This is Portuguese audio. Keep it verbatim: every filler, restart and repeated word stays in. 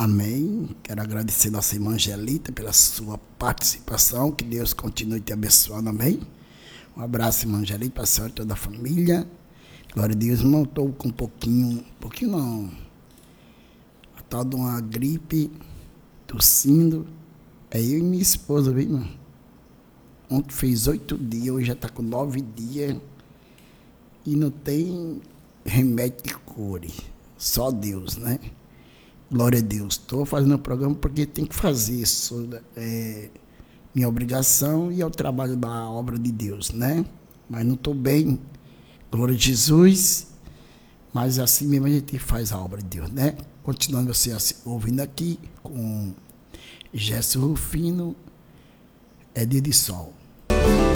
Amém. Quero agradecer nossa irmã Angelita pela sua participação. Que Deus continue te abençoando. Amém. Um abraço, irmã Angelita, para a senhora e toda a família. Glória a Deus, irmão. Estou com um pouquinho, um pouquinho não, a tal de uma gripe, tossindo. É eu e minha esposa, viu, irmão? Ontem fez oito dias, hoje já está com nove dias. E não tem remédio que cure. Só Deus, né? Glória a Deus. Estou fazendo o programa porque tem que fazer isso. É minha obrigação e é o trabalho da obra de Deus, né? Mas não estou bem. Glória a Jesus. Mas assim mesmo a gente faz a obra de Deus, né? Continuando você ouvindo aqui com Gerson Rufino, é dia de sol.